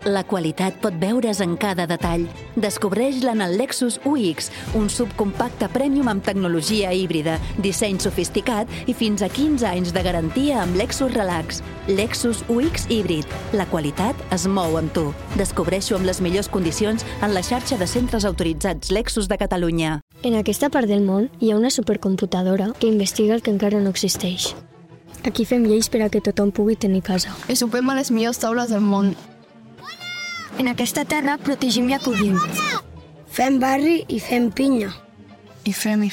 La qualitat pot veure's en cada detall. Descobreix-la en el Lexus UX, un subcompacte premium amb tecnologia híbrida, disseny sofisticat i fins a 15 anys de garantia amb Lexus Relax. Lexus UX híbrid. La qualitat es mou amb tu. Descobreix-ho amb les millors condicions en la xarxa de centres autoritzats Lexus de Catalunya. En aquesta part del món hi ha una supercomputadora que investiga el que encara no existeix. Aquí fem lleis per a que tothom pugui tenir casa. I sopem a les millors taules del món. En aquesta terra protegim i acollim. Fem barri i fem pinya. I fem,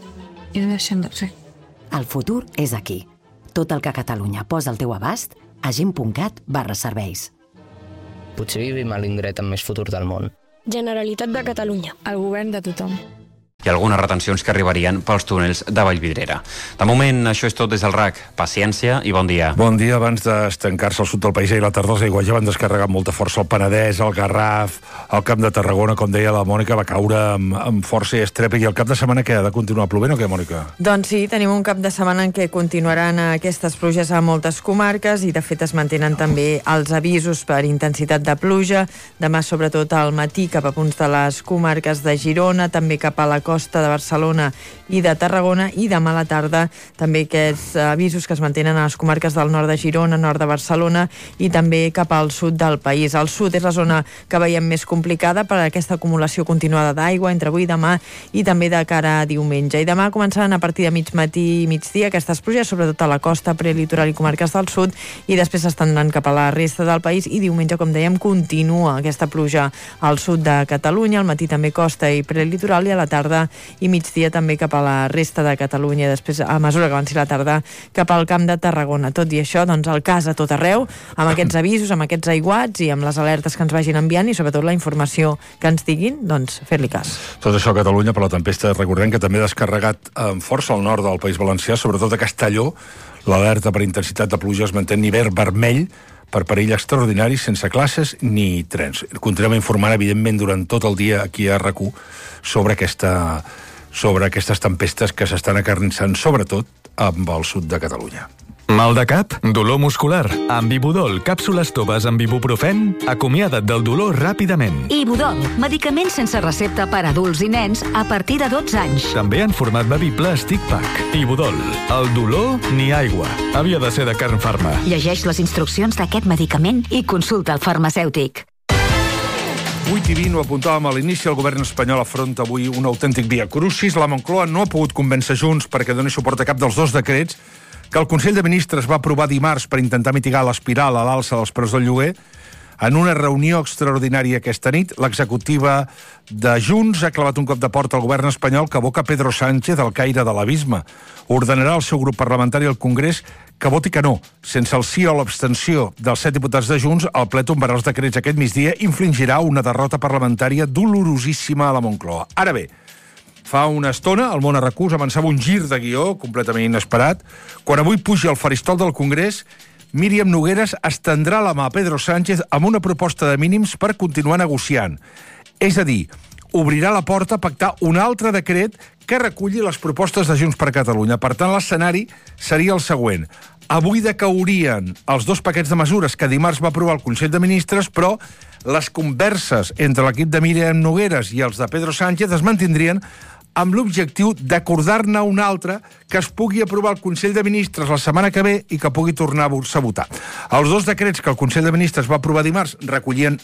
i no deixem de fer. El futur és aquí. Tot el que Catalunya posa al teu abast a gent.cat/serveis. Potser vivim a l'indret amb més futur del món. Generalitat de Catalunya. El govern de tothom. I algunes retencions que arribarien pels túnels de Vallvidrera. De moment, això és tot des del RAC. Paciència i bon dia. Bon dia. Abans d'estancar-se al sud del país i la tardor, els aiguats ja van descarregar amb molta força el Penedès, el Garraf, el Camp de Tarragona, com deia la Mònica, va caure amb força i estrèpit. I el cap de setmana què ha de continuar plovent o què, Mònica? Doncs sí, tenim un cap de setmana en què continuaran aquestes pluges a moltes comarques i de fet es mantenen també els avisos per intensitat de pluja. Demà sobretot al matí cap a punts de les comarques de Girona, també cap a la costa de Barcelona i de Tarragona, i demà a la tarda també aquests avisos que es mantenen a les comarques del nord de Girona, nord de Barcelona i també cap al sud del país. El sud és la zona que veiem més complicada per aquesta acumulació continuada d'aigua entre avui i demà i també de cara a diumenge. I demà començaran a partir de mig matí i migdia aquestes pluges, sobretot a la costa, prelitoral i comarques del sud, i després s'estan anant cap a la resta del país i diumenge, com dèiem, continua aquesta pluja al sud de Catalunya, al matí també costa i prelitoral i a la tarda i migdia també cap a la resta de Catalunya, després a mesura que avanci la tarda cap al Camp de Tarragona. Tot i això, doncs el cas a tot arreu, amb aquests avisos, amb aquests aiguats i amb les alertes que ens vagin enviant i sobretot la informació que ens diguin, doncs fer-li cas. Tot això a Catalunya per la tempesta, recordem que també ha descarregat amb força al nord del País Valencià, sobretot a Castelló. L'alerta per intensitat de pluja es manté en nivell vermell per perill extraordinari, sense classes ni trens. Continuem informant, evidentment, durant tot el dia aquí a RAC1 sobre aquestes tempestes que s'estan acarnissant, sobretot amb el sud de Catalunya. Mal de cap? Dolor muscular? Amb Ibudol, càpsules toves amb ibuprofen? Acomiada't del dolor ràpidament. Ibudol, medicament sense recepta per a adults i nens a partir de 12 anys. També en format bevible Stick Pack. Ibudol, el dolor ni aigua. Havia de ser de Carn Pharma. Llegeix les instruccions d'aquest medicament i consulta el farmacèutic. 8:20, ho apuntàvem a l'inici, el govern espanyol afronta avui un autèntic via crucis. La Moncloa no ha pogut convèncer Junts perquè doni suport a cap dels dos decrets que el Consell de Ministres va aprovar dimarts per intentar mitigar l'espiral a l'alça dels preus del lloguer. En una reunió extraordinària aquesta nit, l'executiva de Junts ha clavat un cop de porta al govern espanyol que aboca Pedro Sánchez al caire de l'abisme. Ordenarà al seu grup parlamentari al Congrés que voti que no. Sense el sí o l'abstenció dels 7 diputats de Junts, el ple tombarà els decrets aquest migdia i infligirà una derrota parlamentària dolorosíssima a la Moncloa. Ara bé, fa una estona, el món a RAC1 avançava un gir de guió completament inesperat. Quan avui puja al faristol del Congrés, Míriam Nogueras estendrà la mà a Pedro Sánchez amb una proposta de mínims per continuar negociant. És a dir, obrirà la porta a pactar un altre decret que reculli les propostes de Junts per Catalunya. Per tant, l'escenari seria el següent. Avui decaurien els 2 paquets de mesures que dimarts va aprovar el Consell de Ministres, però les converses entre l'equip de Míriam Nogueras i els de Pedro Sánchez es mantindrien amb l'objectiu d'acordar-ne un altre que es pugui aprovar al Consell de Ministres la setmana que ve i que pugui tornar a votar. Els 2 decrets que el Consell de Ministres va aprovar dimarts recollien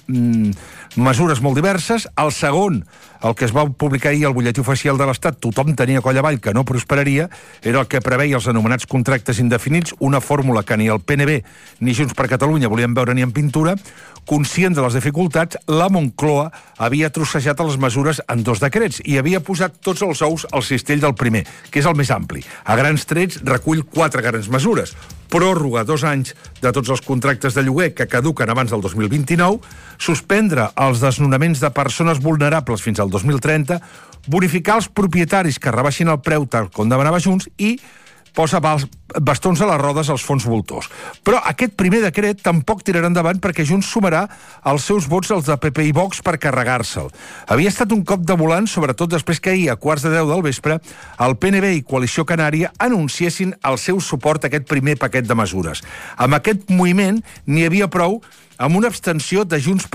mesures molt diverses. El segon, el que es va publicar ahir al butlletí oficial de l'Estat, tothom tenia coll avall que no prosperaria, era el que preveia els anomenats contractes indefinits, una fórmula que ni el PNB ni Junts per Catalunya volien veure ni en pintura. Conscient de les dificultats, la Moncloa havia trossejat les mesures en 2 decrets i havia posat tots els ous al cistell del primer, que és el més ampli. A grans trets recull 4 grans mesures. Pròrroga 2 anys de tots els contractes de lloguer que caduquen abans del 2029, suspendre els desnonaments de persones vulnerables fins al 2030, bonificar els propietaris que rebaixin el preu tal com demanava Junts i posa bastons a les rodes als fons voltors. Però aquest primer decret tampoc tirarà endavant perquè Junts sumarà els seus vots als de PP i Vox per carregar-se'l. Havia estat un cop de volant, sobretot després que ahir, a 9:15 del vespre, el PNB i Coalició Canària anunciessin el seu suport a aquest primer paquet de mesures. Amb aquest moviment n'hi havia prou amb una abstenció de Junts